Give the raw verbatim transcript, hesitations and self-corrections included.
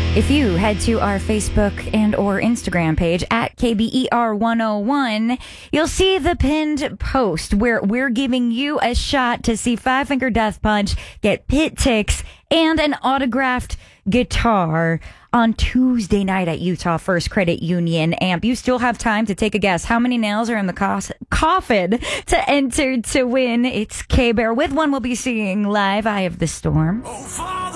If you head to our Facebook and or Instagram page at K B E R one oh one, you'll see the pinned post where we're giving you a shot to see Five Finger Death Punch get pit ticks and an autographed guitar on Tuesday night at Utah First Credit Union Amp. You still have time to take a guess. How many nails are in the cos- coffin to enter to win? It's K-Bear with one we'll be seeing live, Eye of the Storm. Oh,